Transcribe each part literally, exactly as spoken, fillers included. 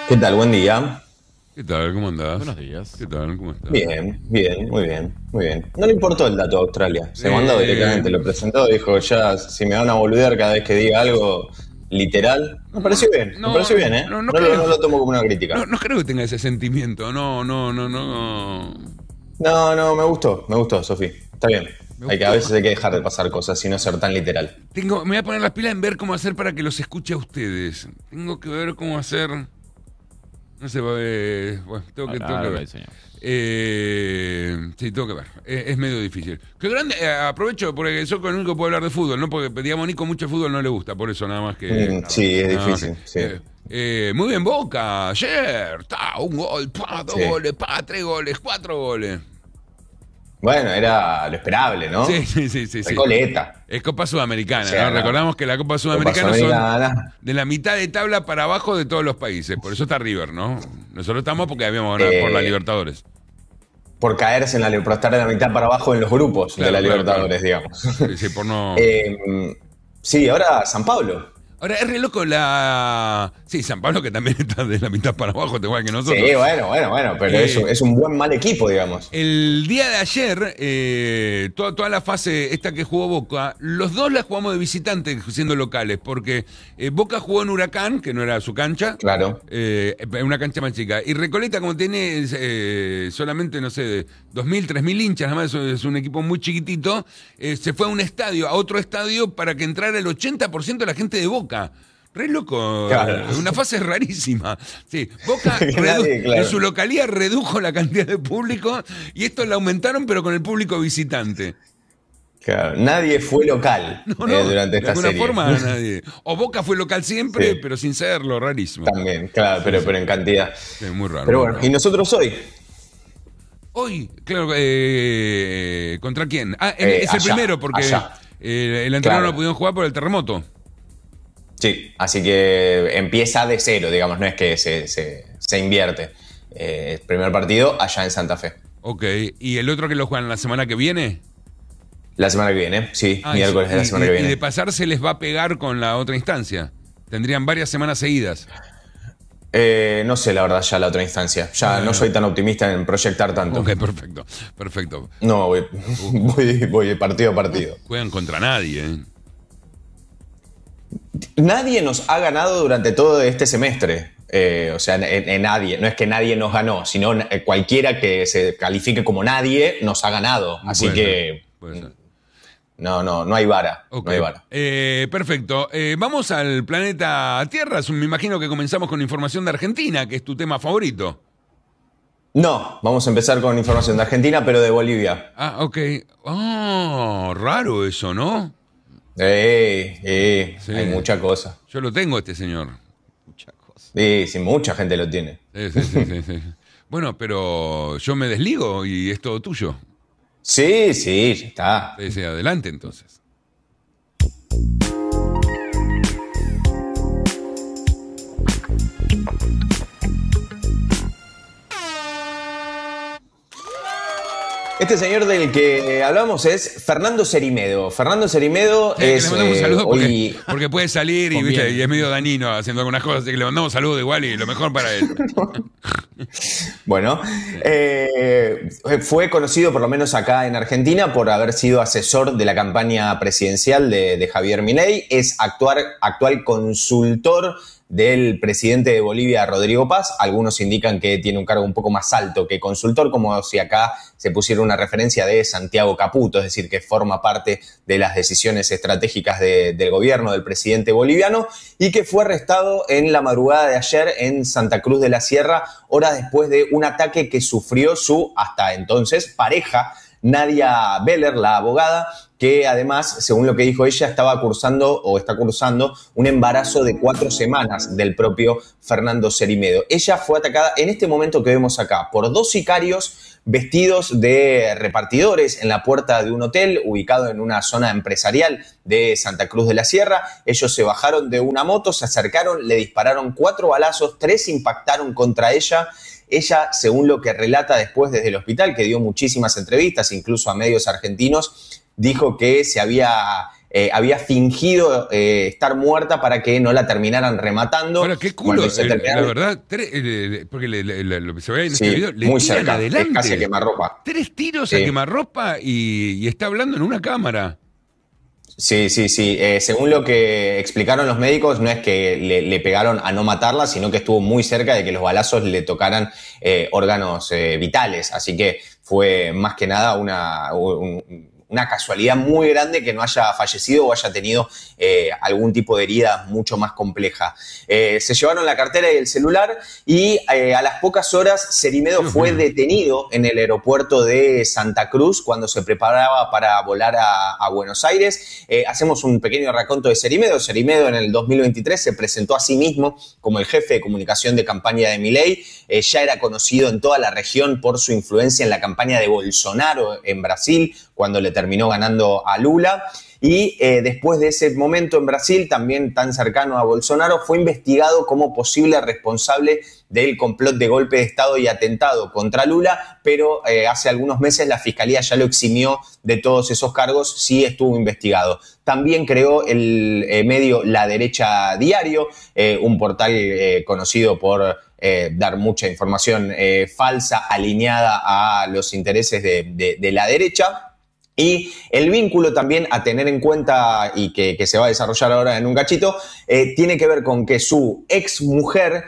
¿Qué tal? Buen día. ¿Qué tal? ¿Cómo andás? Buenos días. ¿Qué tal? ¿Cómo estás? Bien, bien, muy bien, muy bien. No le importó el dato a Australia. Se mandó Eh, directamente, lo presentó, dijo, ya, si me van a boludear cada vez que diga algo literal. Me no, pareció bien, me no, pareció bien, ¿eh? no, no No lo, creo. no lo tomo como una crítica. No, no creo que tenga ese sentimiento. No, no, no, no. No, no, me gustó, me gustó, Sofía. Está bien. Me Hay que, a gustó. veces hay que dejar de pasar cosas y no ser tan literal. Tengo, me voy a poner las pilas en ver cómo hacer para que los escuche a ustedes. Tengo que ver cómo hacer. No sé, eh, bueno, tengo que, Ahora, tengo que ahora lo ver. diseñamos. Eh, sí, tengo que ver. Eh, es medio difícil. Qué grande. eh, aprovecho porque soy con el único que puedo hablar de fútbol, ¿no? Porque, digamos, Nico mucho fútbol no le gusta, por eso nada más que. Mm, sí, es No, ok. difícil, sí. Eh, eh, muy bien, Boca. Ayer. Ta, un gol, pa, dos Sí. goles, pa, tres goles, cuatro goles. Bueno, era lo esperable, Sí, ¿no? sí, sí, sí, sí. Recoleta. Es Copa O Sudamericana, ¿no? sea, no. Recordamos que la Copa Copa Sudamericana son Sudamericana. de la mitad de tabla para abajo de todos los países. Por eso está River, ¿no? Nosotros estamos porque habíamos ganado por la Eh, Libertadores. por caerse en la por estar de la mitad para abajo en los grupos de Claro, la claro, claro. Libertadores, digamos. Sí, sí, por no. Eh, sí, ahora San Pablo. Ahora, es re loco la. Sí, San Pablo, que también está de la mitad para abajo, igual que Sí, nosotros. bueno, bueno, bueno, pero es, Eh, un- es un buen mal equipo, digamos. El día de ayer, eh, toda, toda la fase esta que jugó Boca, los dos la jugamos de visitante siendo locales, porque eh, Boca jugó en Huracán, que no era su cancha, Claro. eh, en una cancha más chica. Y Recoleta, como tiene eh, solamente, no sé, dos mil, tres mil hinchas, nada más es un equipo muy chiquitito, eh, se fue a un estadio, a otro estadio, para que entrara el ochenta por ciento de la gente de Boca. Re loco, Claro. eh, una fase rarísima. Sí, Boca Que redu- nadie, claro. en su localidad redujo la cantidad de público y esto lo aumentaron, pero con el público visitante. Claro, nadie fue local No, eh, no, durante de esta alguna serie. forma nadie. O Boca fue local siempre, Sí, pero sin serlo, rarísimo. también, claro, pero, pero en cantidad. Sí, muy raro, Pero muy bueno, raro. y nosotros hoy, Hoy, claro, eh, ¿contra quién? Ah, en- eh, es el allá, primero porque allá. eh, el entrenador no Claro. pudieron jugar por el terremoto. Sí, así que empieza de cero, digamos, no es que se, se, se invierte. Eh, el primer partido allá en Santa Fe. Ok, ¿y el otro que lo juegan la semana que viene? La semana que viene, sí, Ah, y, miércoles de la y- semana que y viene. de pasar se les va a pegar con la otra instancia. Tendrían varias semanas seguidas. Eh, no sé, la verdad, ya la otra instancia. Ya Bueno. no soy tan optimista en proyectar tanto. Ok, perfecto, perfecto. No, voy, voy, voy partido a partido. Juegan contra nadie, ¿eh? Nadie nos ha ganado durante todo este semestre. Eh, o sea, en- en nadie. No es que nadie nos ganó, sino eh, cualquiera que se califique como nadie nos ha ganado. Así Puede que ser, puede ser. no, no, no hay vara. Ok. No hay vara. Eh, perfecto. Eh, vamos al planeta Tierra. Me imagino que comenzamos con información de Argentina, que es tu tema favorito. No, vamos a empezar con información de Argentina, pero de Bolivia. Ah, ok. Oh, raro eso, ¿no? Eh, eh, Sí. Hay mucha cosa. Yo lo tengo, este señor. Mucha cosa. Sí, sí, mucha gente lo tiene. Sí, sí, sí, sí, sí. Bueno, pero yo me desligo y es todo tuyo. Sí, sí, ya está. Sí, sí, adelante entonces. Este señor del que hablamos es Fernando Cerimedo. Fernando Cerimedo Sí, que es le mandamos un eh, saludo porque, hoy... porque puede salir y, Conviene. ¿viste? Y es medio dañino haciendo algunas cosas, así que le mandamos un saludo igual y lo mejor para él. Bueno, eh, fue conocido por lo menos acá en Argentina por haber sido asesor de la campaña presidencial de, de Javier Milei. Es actuar, actual consultor del presidente de Bolivia, Rodrigo Paz. Algunos indican que tiene un cargo un poco más alto que consultor, como si acá se pusiera una referencia de Santiago Caputo, es decir, que forma parte de las decisiones estratégicas de, del gobierno del presidente boliviano, y que fue arrestado en la madrugada de ayer en Santa Cruz de la Sierra, horas después de un ataque que sufrió su, hasta entonces, pareja, Nadia Beller, la abogada, que además, según lo que dijo ella, estaba cursando o está cursando un embarazo de cuatro semanas del propio Fernando Cerimedo. Ella fue atacada en este momento que vemos acá por dos sicarios vestidos de repartidores en la puerta de un hotel ubicado en una zona empresarial de Santa Cruz de la Sierra. Ellos se bajaron de una moto, se acercaron, le dispararon cuatro balazos, tres impactaron contra ella. Ella, según lo que relata después desde el hospital, que dio muchísimas entrevistas, incluso a medios argentinos, dijo que se había eh, había fingido eh, estar muerta para que no la terminaran rematando. Ahora, qué culo, se el, terminaron... la verdad, tres, eh, porque le, le, le, lo que se ve en Sí, este video, le muy tiran cerca, adelante. es casi a quemarropa. Tres tiros Sí. a quemarropa y, y está hablando en una cámara. Sí, sí, sí. Eh, según lo que explicaron los médicos, no es que le, le pegaron a no matarla, sino que estuvo muy cerca de que los balazos le tocaran eh, órganos eh, vitales. Así que fue más que nada una, un, una casualidad muy grande que no haya fallecido o haya tenido eh, algún tipo de herida mucho más compleja. Eh, se llevaron la cartera y el celular y eh, a las pocas horas Cerimedo Dios fue mío. detenido en el aeropuerto de Santa Cruz cuando se preparaba para volar a, a Buenos Aires. Eh, hacemos un pequeño raconto de Cerimedo. Cerimedo en el dos mil veintitrés se presentó a sí mismo como el jefe de comunicación de campaña de Milei. Eh, ya era conocido en toda la región por su influencia en la campaña de Bolsonaro en Brasil, cuando le terminó ganando a Lula. Y eh, después de ese momento en Brasil, también tan cercano a Bolsonaro, fue investigado como posible responsable del complot de golpe de Estado y atentado contra Lula, pero eh, hace algunos meses la Fiscalía ya lo eximió de todos esos cargos, sí estuvo investigado. También creó el eh, medio La Derecha Diario, eh, un portal eh, conocido por eh, dar mucha información eh, falsa, alineada a los intereses de, de, de la derecha. Y el vínculo también a tener en cuenta y que, que se va a desarrollar ahora en un cachito, eh, tiene que ver con que su ex mujer,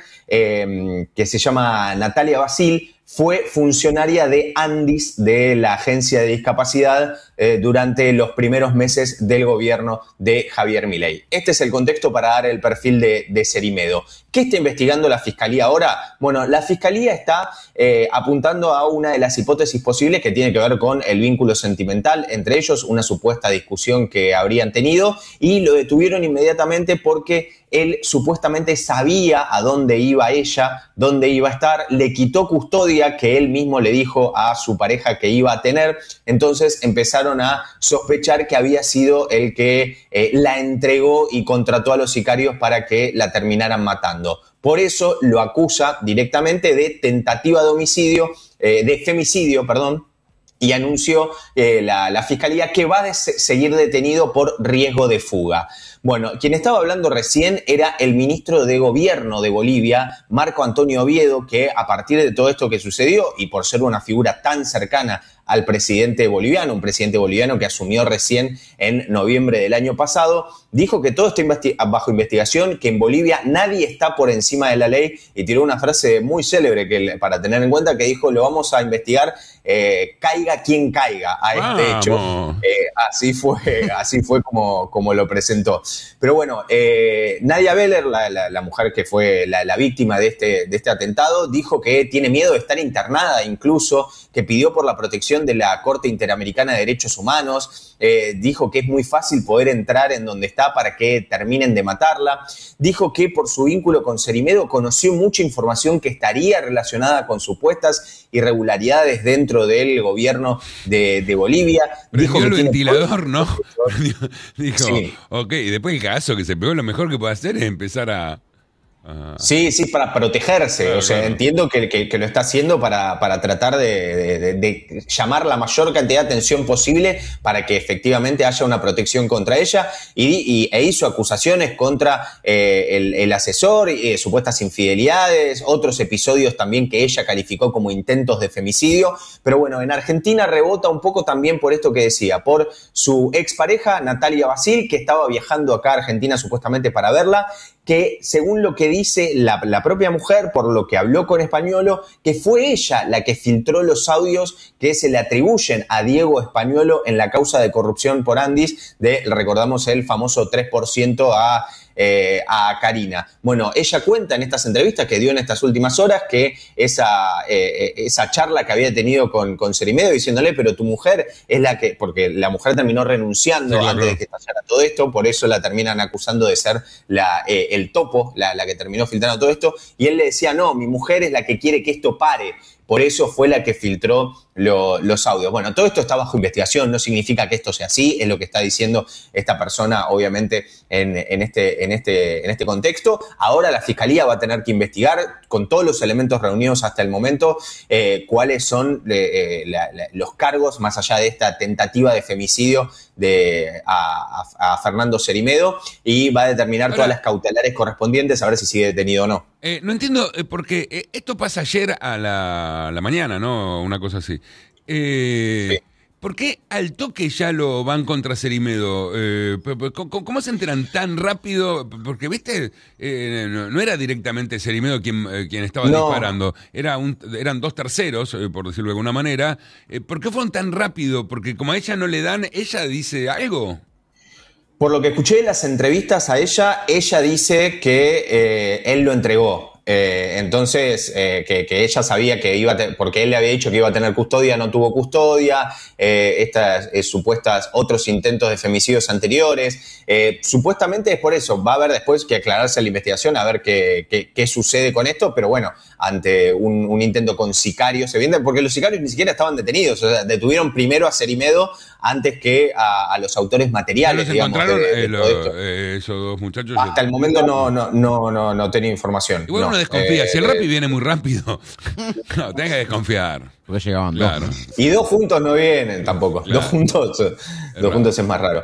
eh, que se llama Natalia Basil, fue funcionaria de Andis, de la Agencia de Discapacidad, eh, durante los primeros meses del gobierno de Javier Milei. Este es el contexto para dar el perfil de, de Cerimedo. ¿Qué está investigando la Fiscalía ahora? Bueno, la Fiscalía está eh, apuntando a una de las hipótesis posibles que tiene que ver con el vínculo sentimental, entre ellos una supuesta discusión que habrían tenido, y lo detuvieron inmediatamente porque él supuestamente sabía a dónde iba ella, dónde iba a estar, le quitó custodia que él mismo le dijo a su pareja que iba a tener, entonces empezaron a sospechar que había sido el que eh, la entregó y contrató a los sicarios para que la terminaran matando. Por eso lo acusa directamente de tentativa de homicidio, eh, de femicidio, perdón, y anunció eh, la, la Fiscalía que va a de seguir detenido por riesgo de fuga. Bueno, quien estaba hablando recién era el ministro de Gobierno de Bolivia, Marco Antonio Oviedo, que a partir de todo esto que sucedió y por ser una figura tan cercana al presidente boliviano, un presidente boliviano que asumió recién en noviembre del año pasado, dijo que todo está investi- bajo investigación, que en Bolivia nadie está por encima de la ley, y tiró una frase muy célebre que, para tener en cuenta, que dijo: lo vamos a investigar, eh, caiga quien caiga a este Vamos. hecho. Eh, así fue, así fue como, como lo presentó. Pero bueno, eh, Nadia Beller, la, la, la mujer que fue la, la víctima de este, de este atentado, dijo que tiene miedo de estar internada, incluso, que pidió por la protección de la Corte Interamericana de Derechos Humanos, eh, dijo que es muy fácil poder entrar en donde está para que terminen de matarla, dijo que por su vínculo con Cerimedo conoció mucha información que estaría relacionada con supuestas irregularidades dentro del gobierno de, de Bolivia. Prendió Dijo que el tiene ventilador, ¿no? Dijo, sí. ok, y después el caso que se pegó, lo mejor que puede hacer es empezar a... a... Sí, sí, para protegerse. Claro, o sea, claro. entiendo que, que, que lo está haciendo para, para tratar de, de, de, de llamar la mayor cantidad de atención posible para que efectivamente haya una protección contra ella, y, y, e hizo acusaciones contra eh, el, el asesor, eh, supuestas infidelidades, otros episodios también que ella calificó como intentos de femicidio. Pero bueno, en Argentina rebota un poco también por esto que decía, por su expareja Natalia Basil, que estaba viajando acá a Argentina supuestamente para verla, que según lo que dice la, la propia mujer, por lo que habló con Españolo, que fue ella la que filtró los audios que se le atribuyen a Diego Españolo en la causa de corrupción por Andis, de, recordamos, el famoso tres por ciento a... Eh, a Karina. Bueno, ella cuenta en estas entrevistas que dio en estas últimas horas que esa, eh, esa charla que había tenido con, con Cerimedo, diciéndole: pero tu mujer es la que, porque la mujer terminó renunciando, sí, claro, antes de que estallara todo esto, por eso la terminan acusando de ser la, eh, el topo, la, la que terminó filtrando todo esto, y él le decía: no, mi mujer es la que quiere que esto pare. Por eso fue la que filtró lo, los audios. Bueno, todo esto está bajo investigación, no significa que esto sea así, es lo que está diciendo esta persona, obviamente, en, en, este, en, este, en este contexto. Ahora la Fiscalía va a tener que investigar, con todos los elementos reunidos hasta el momento, eh, cuáles son eh, la, la, los cargos, más allá de esta tentativa de femicidio de, a, a, a Fernando Cerimedo y va a determinar Ahora, todas las cautelares correspondientes a ver si sigue detenido o no. Eh, no entiendo, eh, porque eh, esto pasa ayer a la, a la mañana, ¿no? Una cosa así. Eh, sí. ¿Por qué al toque ya lo van contra Cerimedo? Eh, ¿cómo, ¿Cómo se enteran tan rápido? Porque, viste, eh, no, no era directamente Cerimedo quien, eh, quien estaba no. disparando. Era un, eran dos terceros, eh, por decirlo de alguna manera. Eh, ¿Por qué fueron tan rápido? Porque como a ella no le dan, ¿ella dice algo? Por lo que escuché en las entrevistas a ella, ella dice que eh, él lo entregó. Eh, entonces, eh, que, que ella sabía que iba a tener, porque él le había dicho que iba a tener custodia, no tuvo custodia, eh, estas eh, supuestas otros intentos de femicidios anteriores. Eh, supuestamente es por eso, va a haber después que aclararse la investigación, a ver qué, qué, qué sucede con esto, pero bueno, ante un, un intento con sicarios, evidentemente, porque los sicarios ni siquiera estaban detenidos, o sea, detuvieron primero a Cerimedo antes que a, a los autores materiales. ¿Ya los digamos, encontraron de, de eh, lo, eh, esos dos muchachos? Hasta el momento no, no, no, no, no tenía información. Igual no. uno desconfía, eh, si el Rappi viene muy rápido, no, tenés que desconfiar. Porque llegaban claro. dos. Y dos juntos no vienen tampoco, claro. dos juntos es dos juntos es más raro.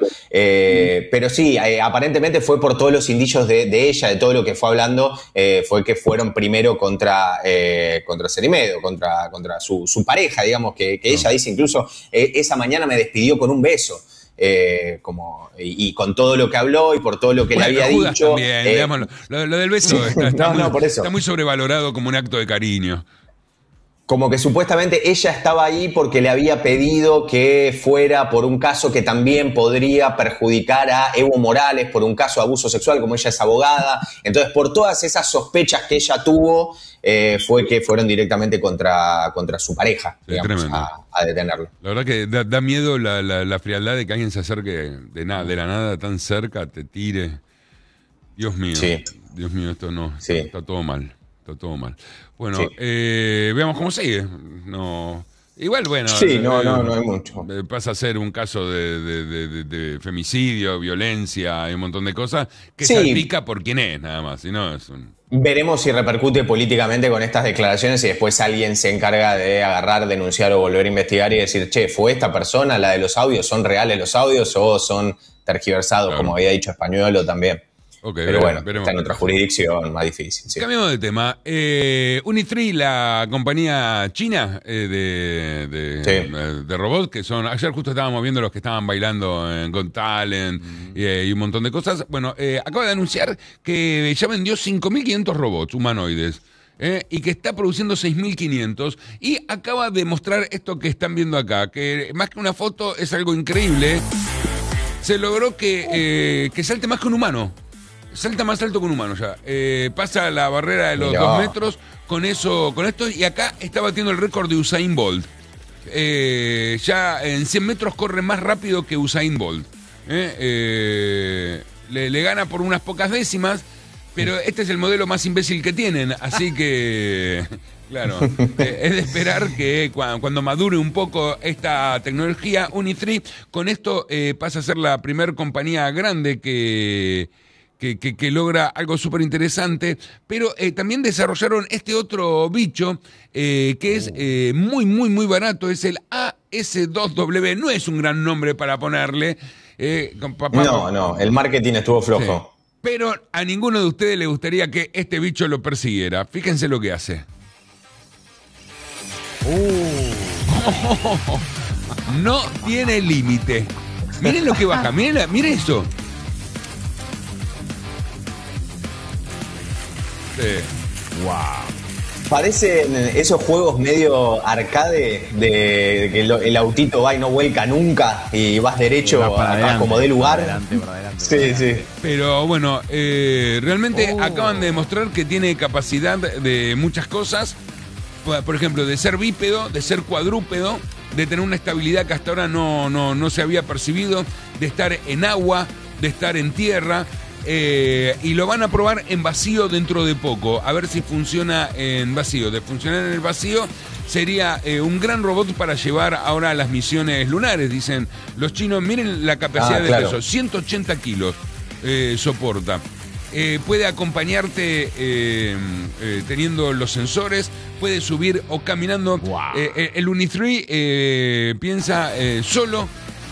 Eh, pero sí, eh, aparentemente fue por todos los indicios de, de ella, de todo lo que fue hablando, eh, fue que fueron primero contra, eh, contra Cerimedo, contra, contra su, su pareja, digamos, que, que ella dice incluso, eh, esa mañana me despidió con un beso. Eh, como y, y con todo lo que habló y por todo lo que bueno, le había Judas dicho. También, eh, digamos, lo, lo del beso está, está, no, muy, no, por eso. está muy sobrevalorado como un acto de cariño. Como que supuestamente ella estaba ahí porque le había pedido que fuera por un caso que también podría perjudicar a Evo Morales, por un caso de abuso sexual, como ella es abogada. Entonces, por todas esas sospechas que ella tuvo, eh, fue que fueron directamente contra, contra su pareja, sí, digamos, a, a detenerlo. La verdad que da, da miedo la, la, la frialdad de que alguien se acerque de, nada, de la nada tan cerca, te tire. Dios mío, sí. Dios mío, esto no, sí. está, está todo mal. Todo mal. Bueno, sí. eh, veamos cómo sigue. No, igual, bueno. Sí, eh, no, no, no hay mucho. Pasa a ser un caso de, de, de, de, de femicidio, violencia y un montón de cosas que sí. salpica por quién es, nada más. Si no, es un... Veremos si repercute políticamente con estas declaraciones y después alguien se encarga de agarrar, denunciar o volver a investigar y decir, che, ¿fue esta persona la de los audios? ¿Son reales los audios o son tergiversados, claro. como había dicho Españolo también? Okay, pero veremos, bueno, veremos está en otra jurisdicción más difícil. Sí. Cambiamos de tema. Eh, Unitree, la compañía china eh, de, de, sí. eh, de robots, que son. Ayer justo estábamos viendo los que estaban bailando en Got Talent mm. eh, y un montón de cosas. Bueno, eh, acaba de anunciar que ya vendió cinco mil quinientos robots humanoides. Eh, y que está produciendo seis mil quinientos y acaba de mostrar esto que están viendo acá, que más que una foto es algo increíble. Se logró que, eh, que salte más que un humano. Salta más alto que un humano ya. Eh, pasa la barrera de los Mirá. dos metros con eso, con esto. Y acá está batiendo el récord de Usain Bolt. Eh, ya en cien metros corre más rápido que Usain Bolt. Eh, eh, le, le gana por unas pocas décimas. Pero este es el modelo más imbécil que tienen. Así que, claro, eh, es de esperar que cuando, cuando madure un poco esta tecnología, Unitree, con esto eh, pasa a ser la primer compañía grande que... Que, que, que logra algo súper interesante, pero eh, también desarrollaron este otro bicho eh, que es eh, muy, muy, muy barato, es el A S dos W, no es un gran nombre para ponerle. Eh, pa, pa, no, no, el marketing estuvo flojo. Sí. Pero a ninguno de ustedes le gustaría que este bicho lo persiguiera. Fíjense lo que hace. Uh. No tiene límite. Miren lo que baja, miren, miren eso. Wow. Parecen esos juegos medio arcade de que el autito va y no vuelca nunca y vas derecho va para a, adelante, como de lugar. Para adelante, para adelante, sí, para sí. Pero bueno, eh, realmente oh. acaban de demostrar que tiene capacidad de muchas cosas. Por ejemplo, de ser bípedo, de ser cuadrúpedo, de tener una estabilidad que hasta ahora no, no, no se había percibido, de estar en agua, de estar en tierra. Eh, y lo van a probar en vacío dentro de poco, a ver si funciona en vacío. De funcionar en el vacío sería eh, un gran robot para llevar ahora a las misiones lunares, dicen los chinos. Miren la capacidad ah, de claro. peso, ciento ochenta kilos eh, soporta. Eh, puede acompañarte eh, eh, teniendo los sensores, puede subir o caminando. Wow. Eh, el Unitree eh, piensa eh, solo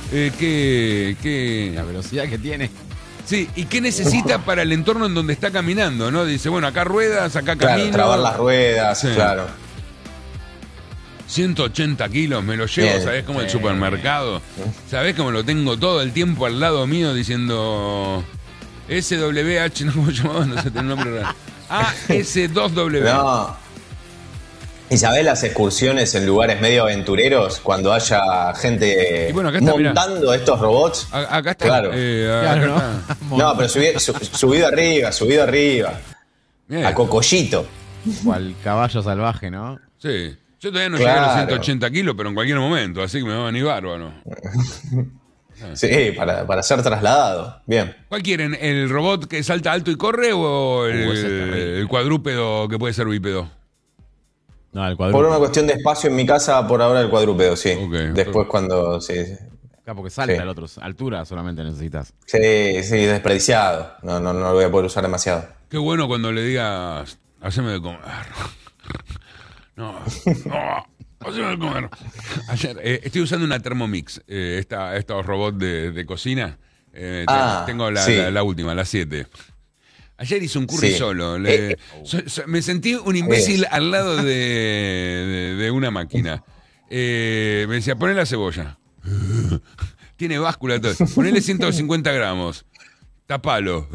Eh, ¿qué, qué... La velocidad que tiene. Sí, ¿y qué necesita para el entorno en donde está caminando, no? Dice, bueno, acá ruedas, acá Claro, camino. trabar las ruedas, Sí. claro. ciento ochenta kilos, me lo llevo, Bien. ¿sabés? Como el Sí. supermercado. ¿Sabés cómo lo tengo todo el tiempo al lado mío diciendo S W H, no cómo llamaba, no sé, tiene un nombre raro. A S dos W. No. ¿Y sabés las excursiones en lugares medio aventureros cuando haya gente Y bueno, acá está, montando estos robots? A- acá está. Claro. eh, Claro, acá ¿no? está. No, pero subi- su- subido arriba, subido arriba. Bien. A cocollito. Cual caballo salvaje, ¿no? Sí. Yo todavía no Claro. llegué a los ciento ochenta kilos, pero en cualquier momento, así que me va a venir bárbaro. Sí, para, para ser trasladado. Bien. ¿Cuál quieren? ¿El robot que salta alto y corre o el, Uh, ese es terrible. el cuadrúpedo que puede ser bípedo? No, el Por cuadrúpedo. una cuestión de espacio en mi casa, por ahora el cuadrúpedo, sí. Ok. Después cuando... Sí, sí. Acá porque salta Sí. el otro. Altura solamente necesitas. Sí, sí, desperdiciado. No, no, no lo voy a poder usar demasiado. Qué bueno cuando le digas, haceme de comer. No, no, haceme de comer. Ayer, eh, estoy usando una Thermomix, eh, esta, estos robots de, de cocina. Eh, Ah, tengo la, sí. la, la última, la siete. Ayer hice un curry Sí. solo. le- Eh, so- so- me sentí un imbécil Bien. al lado de, de- de una máquina. Eh, me decía, poné la cebolla. Tiene báscula todo. Ponele ciento cincuenta gramos. Tapalo.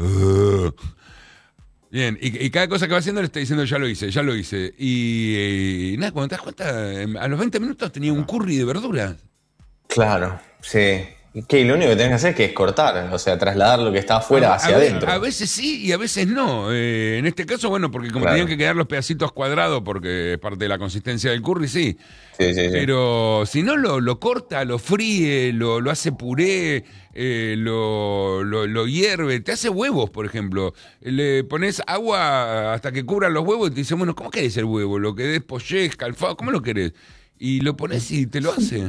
Bien, y, y cada cosa que va haciendo le está diciendo, ya lo hice, ya lo hice. Y, y nada, cuando te das cuenta, em, a los veinte minutos tenía un curry de verduras. Claro, sí. Y que lo único que tenés que hacer es que es cortar, o sea, trasladar lo que está afuera a, hacia a ve- adentro. a veces sí y a veces no. Eh, en este caso, bueno, porque como Claro. tenían que quedar los pedacitos cuadrados porque es parte de la consistencia del curry, sí. Sí, sí, sí. Pero si no, lo, lo corta, lo fríe, lo, lo hace puré, eh, lo, lo, lo hierve, te hace huevos, por ejemplo. Le pones agua hasta que cubran los huevos y te dice, bueno, ¿cómo querés el huevo? ¿Lo querés poché, escalfado? ¿Cómo lo querés? Y lo pones y te lo hace.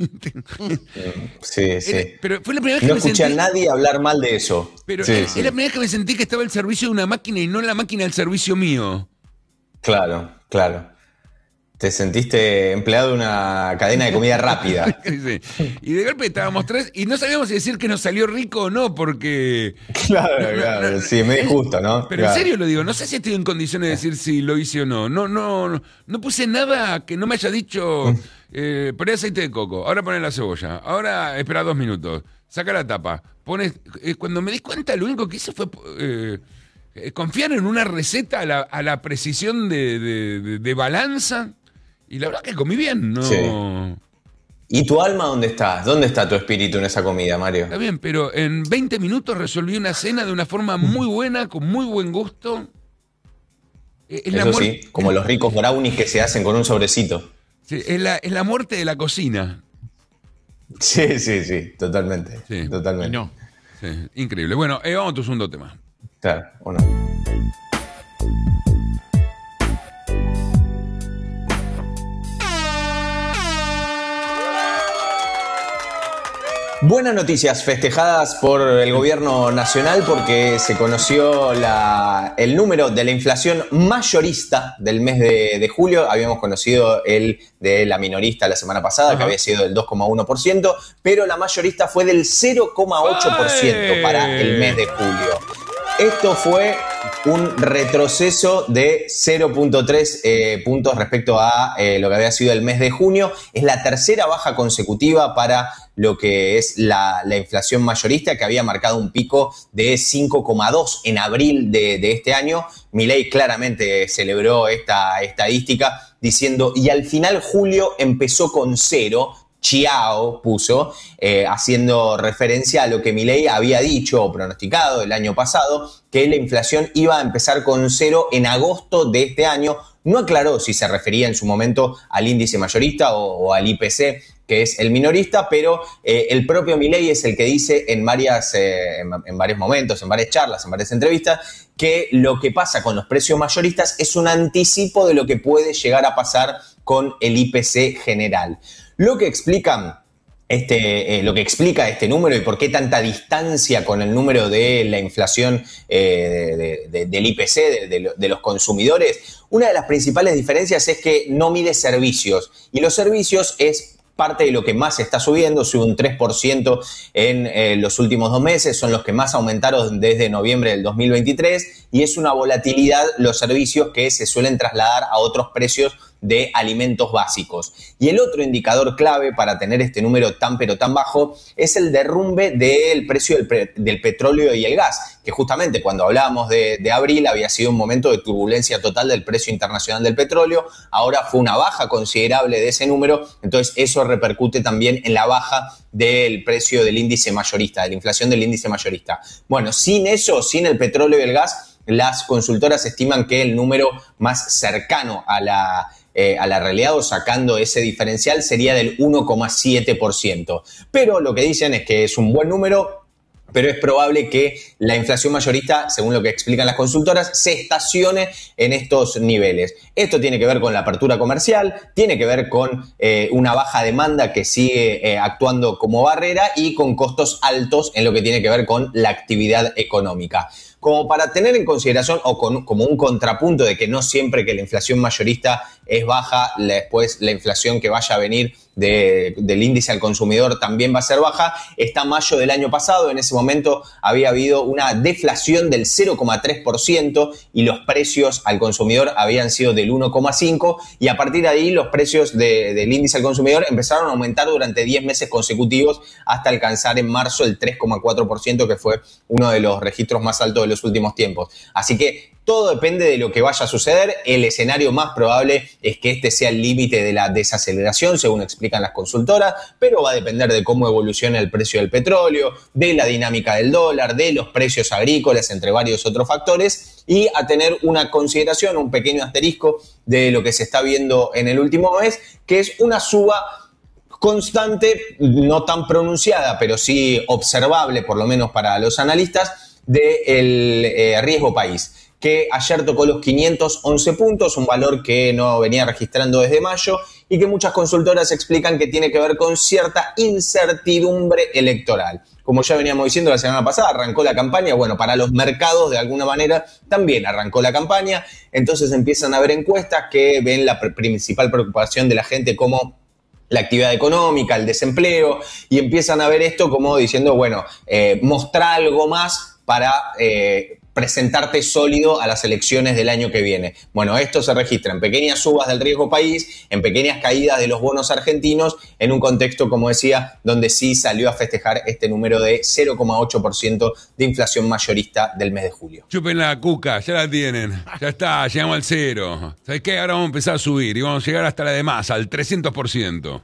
Sí, sí. Era- pero fue la primera vez que No me escuché sentí... a nadie hablar mal de eso. Pero Sí, es sí. es la primera vez que me sentí que estaba al servicio de una máquina y no la máquina al servicio mío. Claro, claro. Te sentiste empleado de una cadena de comida rápida. Sí. Y de golpe estábamos tres y no sabíamos si decir que nos salió rico o no, porque... Claro, No, no, claro. no, Sí, medio justo, ¿no? Pero Claro. en serio lo digo, no sé si estoy en condiciones de decir si lo hice o no. No, no, no, no puse nada que no me haya dicho, eh, poné aceite de coco, ahora poné la cebolla, ahora espera dos minutos, saca la tapa, pones... eh, cuando me di cuenta, lo único que hice fue eh, eh, confiar en una receta a la, a la precisión de, de- de- de balanza, y la verdad que comí bien, ¿no? Sí. ¿Y tu alma dónde está? ¿Dónde está tu espíritu en esa comida, Mario? Está bien, pero en veinte minutos resolví una cena de una forma muy buena, con muy buen gusto. Eh, Es la Eso muer- sí, como los ricos brownies que se hacen con un sobrecito. Sí, es, la, es la muerte de la cocina. Sí, sí, sí, totalmente. Sí. Y Totalmente. no. Sí, increíble. Bueno, eh, vamos a tu segundo tema. Claro, ¿o no? Buenas noticias festejadas por el gobierno nacional porque se conoció la- el número de la inflación mayorista del mes de, de julio. Habíamos conocido el de la minorista la semana pasada, Ajá. que había sido del dos coma uno por ciento, pero la mayorista fue del cero coma ocho por ciento ¡Ay! para el mes de julio. Esto fue un retroceso de cero punto tres eh, puntos respecto a eh, lo que había sido el mes de junio. Es la tercera baja consecutiva para lo que es la, la inflación mayorista, que había marcado un pico de cinco coma dos en abril de, de este año. Milei claramente celebró esta estadística diciendo, y al final julio empezó con cero. Chiao puso, eh, haciendo referencia a lo que Milei había dicho o pronosticado el año pasado, que la inflación iba a empezar con cero en agosto de este año. No aclaró si se refería en su momento al índice mayorista o, o al I P C, que es el minorista, pero eh, el propio Milei es el que dice en, varias, eh, en, en varios momentos, en varias charlas, en varias entrevistas, que lo que pasa con los precios mayoristas es un anticipo de lo que puede llegar a pasar con el I P C general. Lo que explican este, eh, lo que explica este número y por qué tanta distancia con el número de la inflación eh, de, de, del I P C, de, de, de los consumidores, una de las principales diferencias es que no mide servicios, y los servicios es parte de lo que más está subiendo, sube un tres por ciento en eh, los últimos dos meses, son los que más aumentaron desde noviembre del dos mil veintitrés, y es una volatilidad los servicios que se suelen trasladar a otros precios de alimentos básicos. Y el otro indicador clave para tener este número tan pero tan bajo es el derrumbe del precio del, pre- del petróleo y el gas, que justamente cuando hablábamos de, de abril había sido un momento de turbulencia total del precio internacional del petróleo. Ahora fue una baja considerable de ese número, entonces eso repercute también en la baja del precio del índice mayorista, de la inflación del índice mayorista. Bueno, sin eso, sin el petróleo y el gas, las consultoras estiman que el número más cercano a la Eh, a la realidad, o sacando ese diferencial, sería del uno coma siete por ciento. Pero lo que dicen es que es un buen número, pero es probable que la inflación mayorista, según lo que explican las consultoras, se estacione en estos niveles. Esto tiene que ver con la apertura comercial, tiene que ver con eh, una baja demanda que sigue eh, actuando como barrera y con costos altos en lo que tiene que ver con la actividad económica. Como para tener en consideración, o con, como un contrapunto de que no siempre que la inflación mayorista es baja, después la inflación que vaya a venir de, del índice al consumidor también va a ser baja, está mayo del año pasado. En ese momento había habido una deflación del cero coma tres por ciento y los precios al consumidor habían sido del uno coma cinco por ciento, y a partir de ahí los precios de, del índice al consumidor empezaron a aumentar durante diez meses consecutivos hasta alcanzar en marzo el tres coma cuatro por ciento, que fue uno de los registros más altos de los últimos tiempos. Así que todo depende de lo que vaya a suceder. El escenario más probable es que este sea el límite de la desaceleración, según explican las consultoras, pero va a depender de cómo evolucione el precio del petróleo, de la dinámica del dólar, de los precios agrícolas, entre varios otros factores, y a tener una consideración, un pequeño asterisco de lo que se está viendo en el último mes, que es una suba constante, no tan pronunciada, pero sí observable, por lo menos para los analistas, del eh, riesgo país, que ayer tocó los quinientos once puntos, un valor que no venía registrando desde mayo y que muchas consultoras explican que tiene que ver con cierta incertidumbre electoral. Como ya veníamos diciendo la semana pasada, arrancó la campaña. Bueno, para los mercados de alguna manera también arrancó la campaña, entonces empiezan a haber encuestas que ven la pr- principal preocupación de la gente como la actividad económica, el desempleo, y empiezan a ver esto como diciendo, bueno, eh, mostrar algo más para eh, presentarte sólido a las elecciones del año que viene. Bueno, esto se registra en pequeñas subas del riesgo país, en pequeñas caídas de los bonos argentinos, en un contexto, como decía, donde sí salió a festejar este número de cero coma ocho por ciento de inflación mayorista del mes de julio. Chupen la cuca, ya la tienen. Ya está, llegamos al cero. ¿Sabes qué? Ahora vamos a empezar a subir y vamos a llegar hasta la de más, al trescientos por ciento.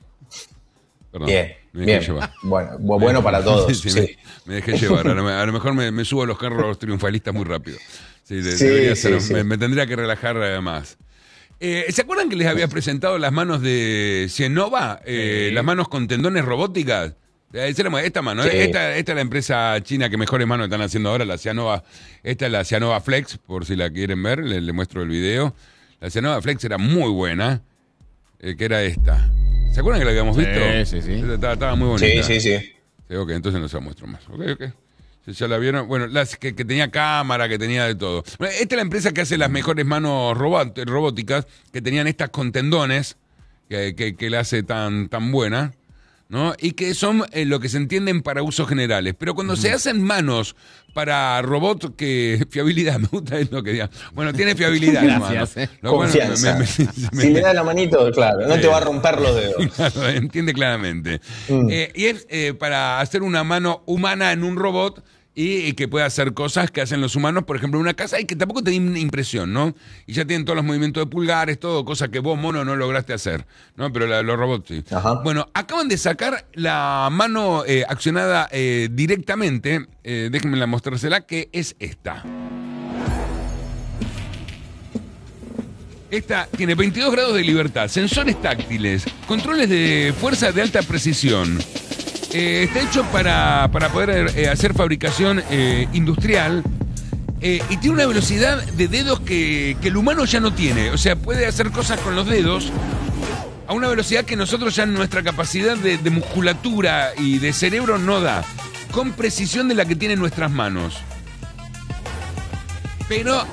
Perdón, Bien, me bien. dejé llevar. Bueno, bueno para todos. Sí, Sí. Me, me dejé llevar. A lo, a lo mejor me, me subo a los carros triunfalistas muy rápido. Sí, de- Sí, debería sí, ser- sí. Me, me tendría que relajar eh, más. Eh, ¿Se acuerdan que les había presentado las manos de Cienova? Eh, Sí. Las manos con tendones robóticas. Eh, esa era- Esta mano, Sí. eh, esta, esta es la empresa china que mejores manos están haciendo ahora, la Cianova. Esta es la Cianova Flex, por si la quieren ver, le, le muestro el video. La Cianova Flex era muy buena, eh, que era esta. ¿Se acuerdan que la habíamos Sí, visto? sí, sí. Esta Estaba, estaba muy bonita. Sí, sí, sí. Sí, ok, entonces no se la muestro más. Ok, ok. Si ya la vieron. Bueno, las que, que tenía cámara, que tenía de todo. Bueno, esta es la empresa que hace las mejores manos robot, robóticas, que tenían estas con tendones, que, que, que la hace tan, tan buena, ¿no? Y que son eh, lo que se entienden para usos generales. Pero cuando se hacen manos para robots, que fiabilidad, me gusta esto que diga. Bueno, tiene fiabilidad, Gracias, hermano. eh. Lo bueno, Confianza. me- me- me- Si le das la manito, claro, no Sí. te va a romper los dedos. Claro, entiende claramente. Mm. Eh, y es eh, para hacer una mano humana en un robot y, y que pueda hacer cosas que hacen los humanos, por ejemplo, en una casa, y que tampoco te den impresión, ¿no? Y ya tienen todos los movimientos de pulgares, todo, cosas que vos, mono, no lograste hacer, ¿no? Pero la- los robots sí. Ajá. Bueno, acaban de sacar la mano eh, accionada eh, directamente, eh, déjenme mostrársela, que es esta. Esta tiene veintidós grados de libertad, sensores táctiles, controles de fuerza de alta precisión. Eh, está hecho para, para poder eh, hacer fabricación eh, industrial eh, y tiene una velocidad de dedos que, que el humano ya no tiene. O sea, puede hacer cosas con los dedos a una velocidad que nosotros ya nuestra capacidad de, de musculatura y de cerebro no da, con precisión de la que tienen nuestras manos. Pero